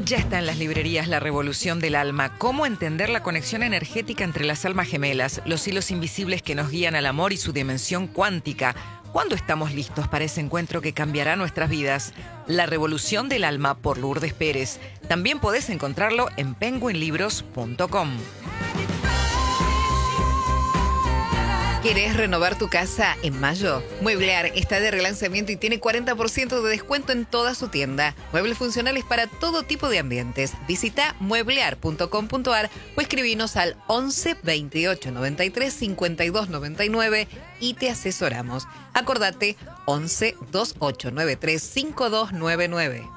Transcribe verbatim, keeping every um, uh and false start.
Ya está en las librerías La Revolución del Alma. ¿Cómo entender la conexión energética entre las almas gemelas, los hilos invisibles que nos guían al amor y su dimensión cuántica? ¿Cuándo estamos listos para ese encuentro que cambiará nuestras vidas? La Revolución del Alma por Lourdes Pérez. También podés encontrarlo en penguin libros punto com. ¿Querés renovar tu casa en mayo? Mueblear está de relanzamiento y tiene cuarenta por ciento de descuento en toda su tienda. Muebles funcionales para todo tipo de ambientes. Visita mueblear punto com punto ar o escribinos al once veintiocho noventa y tres cincuenta y dos noventa y nueve y te asesoramos. Acordate once veintiocho noventa y tres cincuenta y dos noventa y nueve.